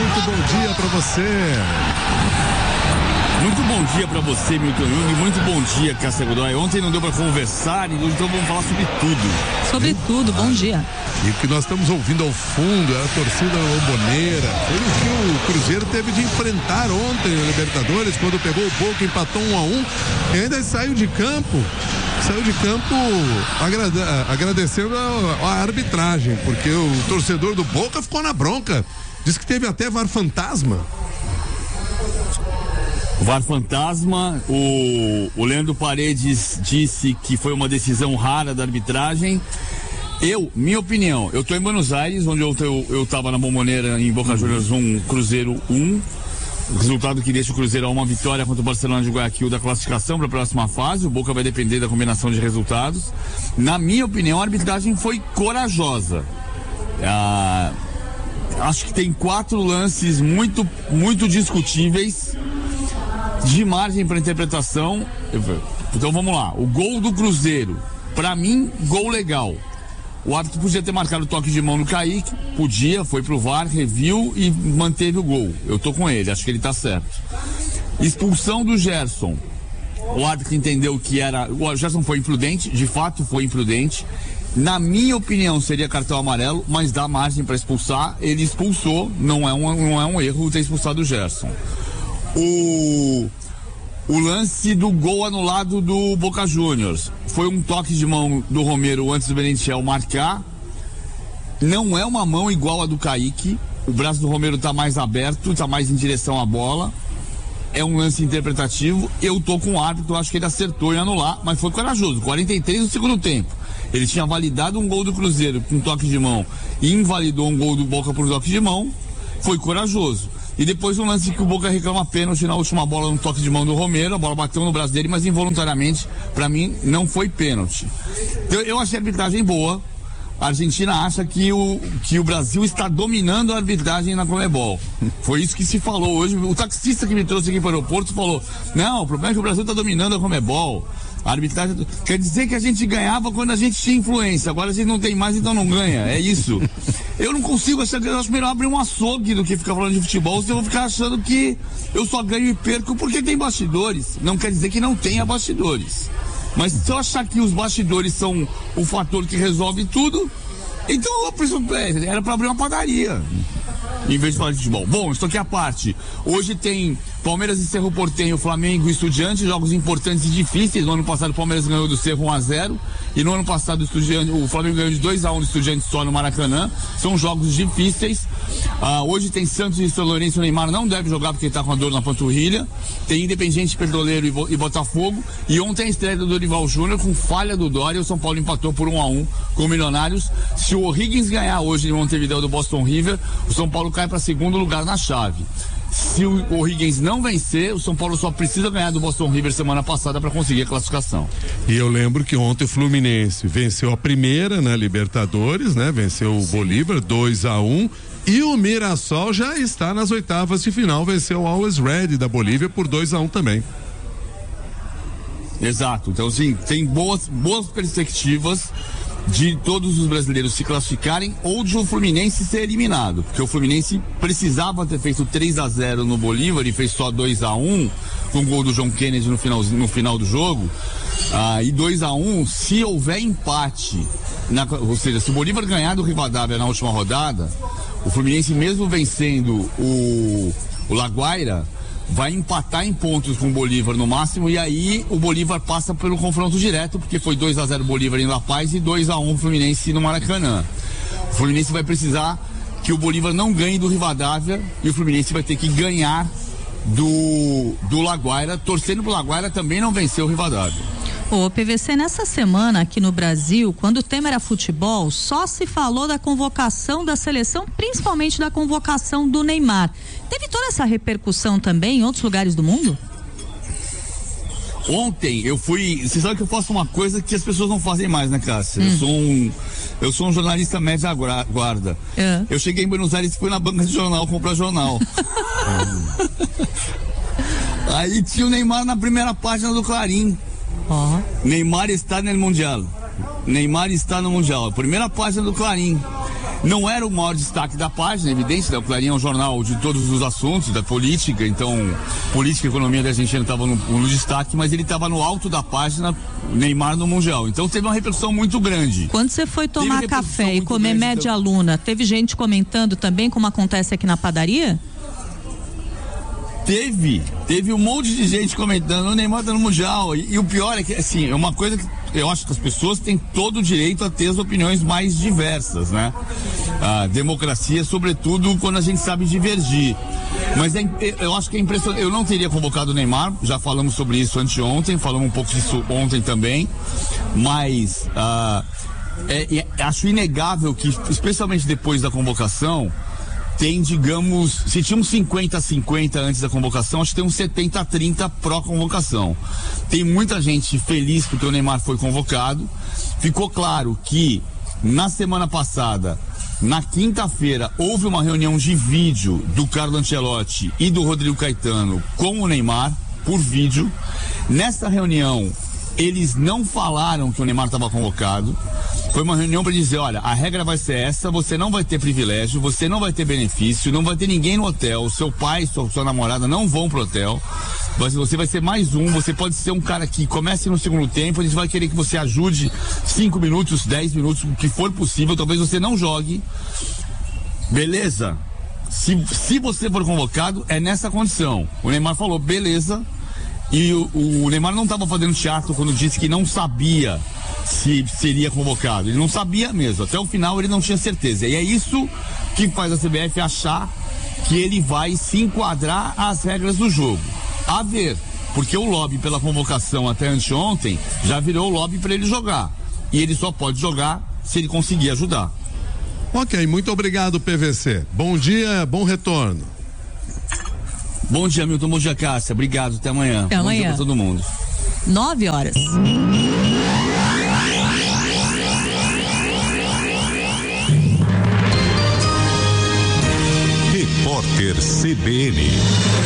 muito bom dia pra você. Muito bom dia pra você, Milton Jung. Muito bom dia, Cássia Godoy. Ontem não deu pra conversar, então vamos falar sobre tudo. Sobre tudo, bom dia. E o que nós estamos ouvindo ao fundo é a torcida lomboneira. Foi o que o Cruzeiro teve de enfrentar ontem no Libertadores, quando pegou o Boca, empatou 1-1 e ainda saiu de campo agradecendo a arbitragem, porque o torcedor do Boca ficou na bronca. Diz que teve até VAR fantasma. VAR fantasma, o Leandro Paredes disse que foi uma decisão rara da arbitragem. Minha opinião, eu tô em Buenos Aires, onde eu tava na Bombonera em Boca Juniors 1, Cruzeiro 1. O resultado que deixa o Cruzeiro a uma vitória contra o Barcelona de Guayaquil da classificação para a próxima fase. O Boca vai depender da combinação de resultados. Na minha opinião, a arbitragem foi corajosa. Acho que tem 4 lances muito, muito discutíveis, de margem para interpretação. Então vamos lá. O gol do Cruzeiro, para mim, gol legal. O árbitro podia ter marcado o toque de mão no Kaique, foi pro VAR, reviu e manteve o gol. Eu tô com ele, acho que ele tá certo. Expulsão do Gerson. O árbitro entendeu que o Gerson foi imprudente, de fato foi imprudente. Na minha opinião, seria cartão amarelo, mas dá margem para expulsar. Ele expulsou, não é um erro ter expulsado o Gerson. O lance do gol anulado do Boca Juniors foi um toque de mão do Romero antes do Merentiel marcar. Não é uma mão igual a do Kaique. O braço do Romero tá mais aberto, tá mais em direção à bola. É um lance interpretativo. Eu tô com o árbitro, acho que ele acertou em anular, mas foi corajoso. 43 no segundo tempo. Ele tinha validado um gol do Cruzeiro com toque de mão e invalidou um gol do Boca por toque de mão. Foi corajoso. E depois um lance que o Boca reclama pênalti na última bola no toque de mão do Romero, a bola bateu no braço dele, mas involuntariamente, pra mim, não foi pênalti. Eu achei a arbitragem boa. A Argentina acha que o Brasil está dominando a arbitragem na Conmebol. Foi isso que se falou hoje. O taxista que me trouxe aqui para o aeroporto falou: não, o problema é que o Brasil está dominando a Conmebol. A arbitragem quer dizer que a gente ganhava quando a gente tinha influência. Agora a gente não tem mais, então não ganha. É isso. Eu não consigo achar que eu acho melhor abrir um açougue do que ficar falando de futebol. Se eu vou ficar achando que eu só ganho e perco porque tem bastidores. Não quer dizer que não tenha bastidores. Mas se eu achar que os bastidores são o fator que resolve tudo, então era para abrir uma padaria em vez de falar de futebol. Bom, isso aqui é a parte. Hoje tem Palmeiras e Cerro Porteño, Flamengo e Estudiantes, jogos importantes e difíceis. No ano passado o Palmeiras ganhou do Cerro 1-0 e no ano passado o Flamengo ganhou de 2-1 do Estudiantes só no Maracanã. São jogos difíceis. Hoje tem Santos e São Lourenço. O Neymar não deve jogar porque ele tá com a dor na panturrilha. Tem Independiente, Petroleiro e Botafogo. E ontem a estreia do Dorival Júnior com falha do Dória. O São Paulo empatou por 1-1 com o Milionários. Se o O'Higgins ganhar hoje em Montevideo do Boston River, o São Paulo cai para segundo lugar na chave. Se o O'Higgins não vencer, o São Paulo só precisa ganhar do Boston River semana passada para conseguir a classificação. E eu lembro que ontem o Fluminense venceu a primeira, né, Libertadores, né? Venceu o Bolívar 2-1 e o Mirassol já está nas oitavas de final, venceu o Always Red da Bolívia por 2-1 também. Exato, então sim, tem boas perspectivas de todos os brasileiros se classificarem ou de o Fluminense ser eliminado, porque o Fluminense precisava ter feito 3-0 no Bolívar e fez só 2-1 com o gol do John Kennedy no final do jogo. E 2-1, se houver empate, ou seja, se o Bolívar ganhar do Rivadavia na última rodada, o Fluminense mesmo vencendo o La Guaira vai empatar em pontos com o Bolívar no máximo, e aí o Bolívar passa pelo confronto direto, porque foi 2-0 Bolívar em La Paz e 2-1 Fluminense no Maracanã. O Fluminense vai precisar que o Bolívar não ganhe do Rivadavia e o Fluminense vai ter que ganhar do La Guaira, torcendo pro La Guaira também não vencer o Rivadavia. Ô, PVC, nessa semana aqui no Brasil, quando o tema era futebol, só se falou da convocação da seleção, principalmente da convocação do Neymar. Teve toda essa repercussão também em outros lugares do mundo? Ontem eu fui. Você sabe que eu faço uma coisa que as pessoas não fazem mais, né, Cássia? Eu sou um jornalista média guarda. Eu cheguei em Buenos Aires e fui na banca de jornal comprar jornal. Aí tinha o Neymar na primeira página do Clarim. Neymar está no Mundial. Neymar está no Mundial. Primeira página do Clarim. Não era o maior destaque da página, evidente, né? O Clarim é um jornal de todos os assuntos, da política, então política e economia da Argentina estavam no destaque, mas ele estava no alto da página, Neymar no Mundial. Então teve uma repercussão muito grande. Quando você foi tomar café e comer média luna, teve gente comentando também, como acontece aqui na padaria? Teve um monte de gente comentando, o Neymar tá no Mundial, e o pior é que, assim, é uma coisa que eu acho que as pessoas têm todo o direito a ter as opiniões mais diversas, né? A democracia, sobretudo, quando a gente sabe divergir. Mas eu acho que é impressionante, eu não teria convocado o Neymar, já falamos sobre isso anteontem, falamos um pouco disso ontem também, mas acho inegável que, especialmente depois da convocação, tem, digamos, se tinha uns 50-50 antes da convocação, acho que tem uns 70-30 pró-convocação. Tem muita gente feliz porque o Neymar foi convocado. Ficou claro que na semana passada, na quinta-feira, houve uma reunião de vídeo do Carlo Ancelotti e do Rodrigo Caetano com o Neymar, por vídeo. Nessa reunião, eles não falaram que o Neymar estava convocado. Foi uma reunião para dizer, olha, a regra vai ser essa, você não vai ter privilégio, você não vai ter benefício, não vai ter ninguém no hotel, seu pai, sua namorada não vão pro hotel, você vai ser mais um, você pode ser um cara que comece no segundo tempo, a gente vai querer que você ajude 5 minutos, 10 minutos, o que for possível, talvez você não jogue, beleza? Se você for convocado, é nessa condição. O Neymar falou, beleza, e o Neymar não estava fazendo teatro quando disse que não sabia se seria convocado. Ele não sabia mesmo. Até o final ele não tinha certeza. E é isso que faz a CBF achar que ele vai se enquadrar às regras do jogo. A ver, porque o lobby pela convocação até anteontem já virou lobby para ele jogar. E ele só pode jogar se ele conseguir ajudar. Ok, muito obrigado, PVC. Bom dia, bom retorno. Bom dia, Milton. Bom dia, Cássia. Obrigado. Até amanhã. Até amanhã. Bom dia pra todo mundo. 9 horas. Repórter CBN.